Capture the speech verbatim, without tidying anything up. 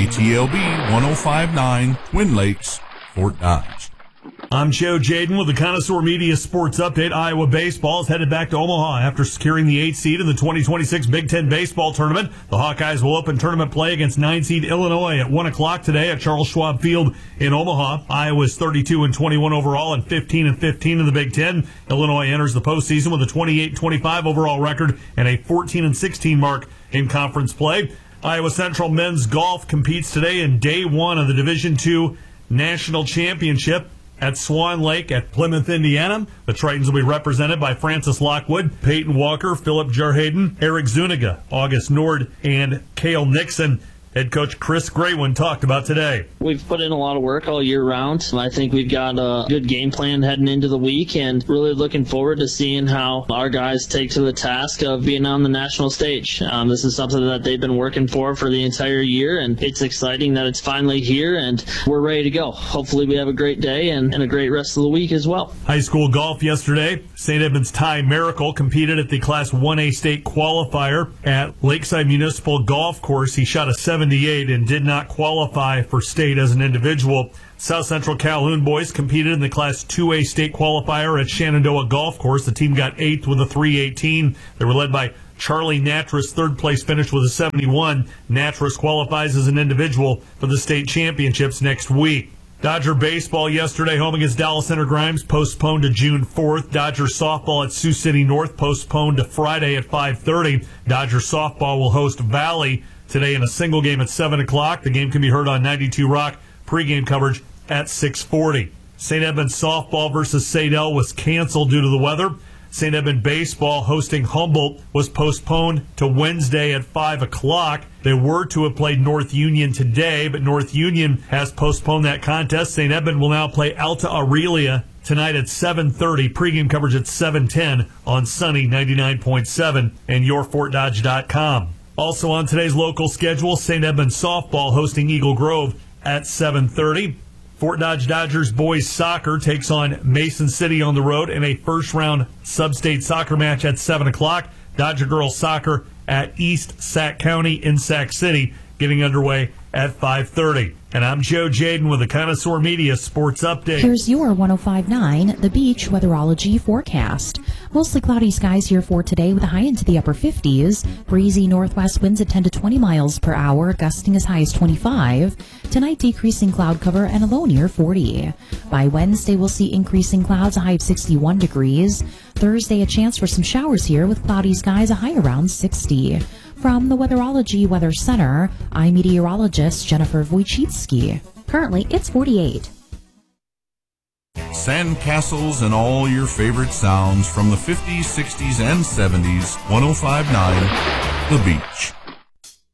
K T L B one oh five point nine, Twin Lakes, Fort Dodge. I'm Joe Jaden with the Connoisseur Media Sports Update. Iowa baseball is headed back to Omaha after securing the eighth seed in the twenty twenty-six Big Ten Baseball Tournament. The Hawkeyes will open tournament play against nine seed Illinois at one o'clock today at Charles Schwab Field in Omaha. Iowa's thirty-two and twenty-one overall and fifteen and fifteen in the Big Ten. Illinois enters the postseason with a twenty-eight and twenty-five overall record and a fourteen and sixteen mark in conference play. Iowa Central men's golf competes today in day one of the Division two National Championship at Swan Lake at Plymouth, Indiana. The Tritons will be represented by Francis Lockwood, Peyton Walker, Philip Jarhaden, Eric Zuniga, August Nord, and Cale Nixon. Head coach Chris Graywin talked about today. We've put in a lot of work all year round. I think we've got a good game plan heading into the week and really looking forward to seeing how our guys take to the task of being on the national stage. Um, this is something that they've been working for for the entire year, and it's exciting that it's finally here and we're ready to go. Hopefully we have a great day and, and a great rest of the week as well. High school golf yesterday. Saint Edmunds Ty Miracle competed at the Class one A state qualifier at Lakeside Municipal Golf Course. He shot a seventy-eight and did not qualify for state as an individual. South Central Calhoun boys competed in the Class two A state qualifier at Shenandoah Golf Course. The team got eighth with a three eighteen. They were led by Charlie Natras, third place finish with a seventy-one. Natras qualifies as an individual for the state championships next week. Dodger baseball yesterday, home against Dallas Center Grimes, postponed to June fourth. Dodger softball at Sioux City North, postponed to Friday at five thirty. Dodger softball will host Valley today in a single game at seven o'clock. The game can be heard on ninety-two Rock. Pregame coverage at six forty. Saint Edmunds softball versus Sadell was canceled due to the weather. Saint Edmund baseball hosting Humboldt was postponed to Wednesday at five o'clock. They were to have played North Union today, but North Union has postponed that contest. Saint Edmund will now play Alta Aurelia tonight at seven thirty. Pregame coverage at seven ten on Sunny ninety-nine point seven and your fort dodge dot com. Also on today's local schedule, Saint Edmund softball hosting Eagle Grove at seven thirty. Fort Dodge Dodgers boys soccer takes on Mason City on the road in a first-round sub-state soccer match at seven o'clock. Dodger girls soccer at East Sac County in Sac City getting underway at five thirty. And I'm Joe Jaden with the Connoisseur Media Sports Update. Here's your one oh five point nine The Beach Weatherology forecast. Mostly cloudy skies here for today with a high into the upper fifties. Breezy northwest winds at ten to twenty miles per hour, gusting as high as twenty-five. Tonight, decreasing cloud cover and a low near forty. By Wednesday, we'll see increasing clouds, a high of sixty-one degrees. Thursday, a chance for some showers here with cloudy skies, a high around sixty. From the Weatherology Weather Center, I'm meteorologist Jennifer Wojcicki. Currently, it's forty-eight. Sandcastles and all your favorite sounds from the fifties, sixties, and seventies. one oh five point nine The Beach.